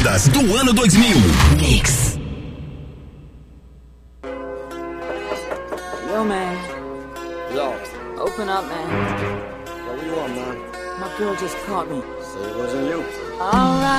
Do ano 2000. Mix. Yo, man. Yo. Open up, man. Yo, what you want, man? My girl just caught me. Say it wasn't you. Alright.